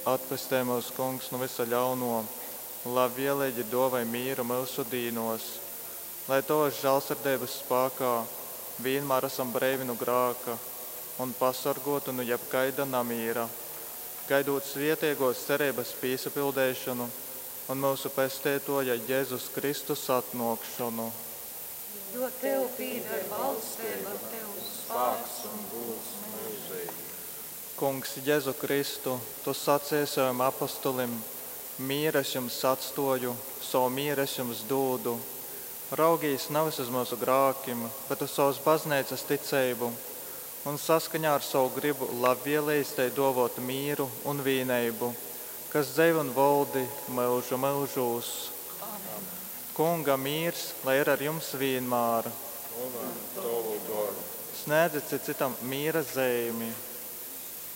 atpestē mūsu kungs no visa ļauno, lai vienlīdzi dovai mīru mūsu dīnos, lai tos žēlsirdības spēkā vienmēr esam brīvi no grāka un pasargotu no jebkaida namīra, gaidot svētīgos cerības piesapildēšanu un mūsu pestītoja Jēzus Kristus atnākšanu. Jo tev pieder valstība, tev spēks un būs mūžīgi. Kungs Jēzu Kristu, tu sacīji saviem apostolim, mīru es jums atstāju, savu mīru es jums dodu. Raugīs nevis uz mūsu grēkiem, bet uz savas baznīcas ticību, un saskaņā ar savu gribu labvēlīs tai dovot mīru un vienību, kas dzīvo un valdi mūžu mūžos. Kunga mīrs, lai ir ar jums vienmēr. Un ar tavu garu. Sniedziet citam mīra zīmi.